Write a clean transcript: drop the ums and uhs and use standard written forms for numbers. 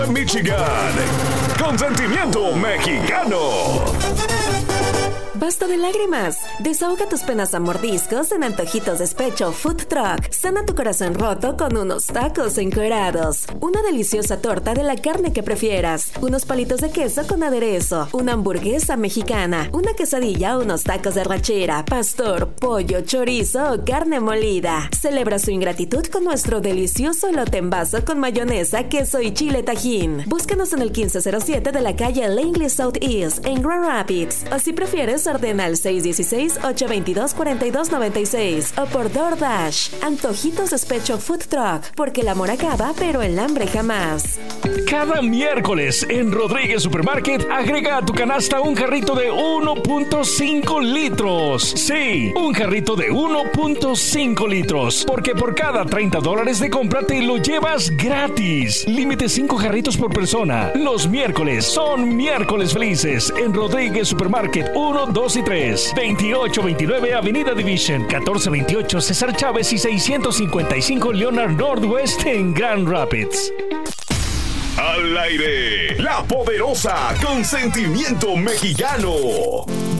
Michigan, consentimiento mexicano. Basta de lágrimas. Desahoga tus penas a mordiscos en Antojitos Despecho Food Truck. Sana tu corazón roto con unos tacos encuerados. Una deliciosa torta de la carne que prefieras. Unos palitos de queso con aderezo. Una hamburguesa mexicana. Una quesadilla, unos tacos de rachera, pastor, pollo, chorizo o carne molida. Celebra su ingratitud con nuestro delicioso elote en vaso con mayonesa, queso y chile tajín. Búscanos en el 1507 de la calle Langley Southeast en Grand Rapids. O si prefieres, ordena al 616-822-4296 o por DoorDash. Antojitos Despecho Food Truck, porque el amor acaba, pero el hambre jamás. Cada miércoles en Rodríguez Supermarket agrega a tu canasta un jarrito de 1.5 litros. Sí, un jarrito de 1.5 litros, porque por cada $30 de compra te lo llevas gratis. Límite 5 jarritos por persona. Los miércoles son miércoles felices en Rodríguez Supermarket 1, 2 y 3. 2829 Avenida Division, 1428 César Chávez y 655 Leonard Northwest en Grand Rapids. Al aire, la poderosa consentimiento mexicano.